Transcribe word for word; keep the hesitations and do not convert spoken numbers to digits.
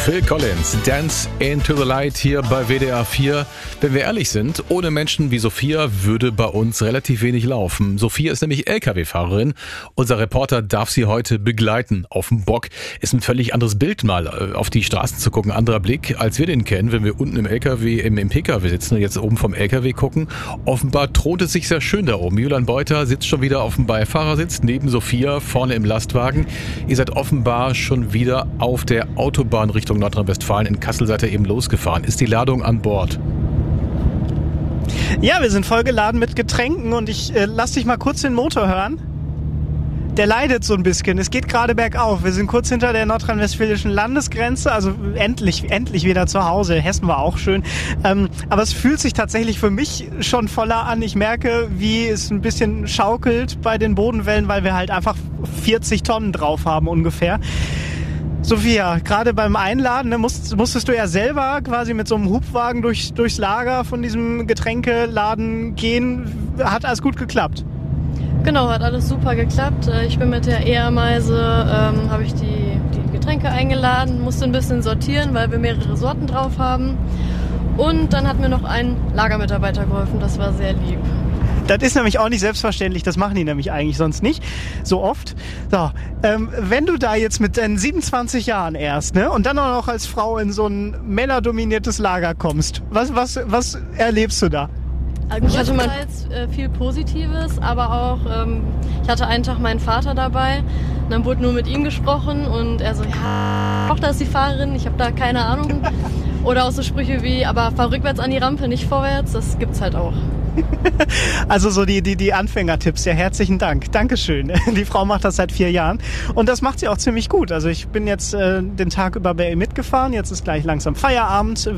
Phil Collins, Dance into the Light hier bei W D R vier. Wenn wir ehrlich sind, ohne Menschen wie Sophia würde bei uns relativ wenig laufen. Sophia ist nämlich L K W-Fahrerin. Unser Reporter darf sie heute begleiten auf dem Bock. Ist ein völlig anderes Bild mal auf die Straßen zu gucken, anderer Blick, als wir den kennen, wenn wir unten im L K W, im, im P K W sitzen und jetzt oben vom L K W gucken. Offenbar thront es sich sehr schön da oben. Julian Beuter sitzt schon wieder auf dem Beifahrersitz, neben Sophia vorne im Lastwagen. Ihr seid offenbar schon wieder auf der Autobahn Richtung Nordrhein-Westfalen. In Kassel seid ihr eben losgefahren. Ist die Ladung an Bord? Ja, wir sind voll geladen mit Getränken und ich äh, lass dich mal kurz den Motor hören. Der leidet so ein bisschen. Es geht gerade bergauf. Wir sind kurz hinter der nordrhein-westfälischen Landesgrenze, also endlich, endlich wieder zu Hause. Hessen war auch schön. Ähm, aber es fühlt sich tatsächlich für mich schon voller an. Ich merke, wie es ein bisschen schaukelt bei den Bodenwellen, weil wir halt einfach vierzig Tonnen drauf haben ungefähr. Sophia, gerade beim Einladen ne, musst, musstest du ja selber quasi mit so einem Hubwagen durch, durchs Lager von diesem Getränkeladen gehen. Hat alles gut geklappt? Genau, hat alles super geklappt. Ich bin mit der E-Ameise, ähm, habe ich die, die Getränke eingeladen, musste ein bisschen sortieren, weil wir mehrere Sorten drauf haben. Und dann hat mir noch ein Lagermitarbeiter geholfen, das war sehr lieb. Das ist nämlich auch nicht selbstverständlich, das machen die nämlich eigentlich sonst nicht so oft. So, ähm, wenn du da jetzt mit deinen siebenundzwanzig Jahren erst, ne, und dann auch noch als Frau in so ein männerdominiertes Lager kommst, was, was, was erlebst du da? Ich hatte mal äh, viel Positives, aber auch, ähm, ich hatte einen Tag meinen Vater dabei und dann wurde nur mit ihm gesprochen und er so, ja, auch da ist die Fahrerin, ich habe da keine Ahnung. Oder auch so Sprüche wie, aber fahr rückwärts an die Rampe, nicht vorwärts, das gibt's halt auch. Also so die, die, die Anfängertipps, ja, herzlichen Dank. Dankeschön. Die Frau macht das seit vier Jahren und das macht sie auch ziemlich gut. Also ich bin jetzt äh, den Tag über bei ihr mitgefahren, jetzt ist gleich langsam Feierabend.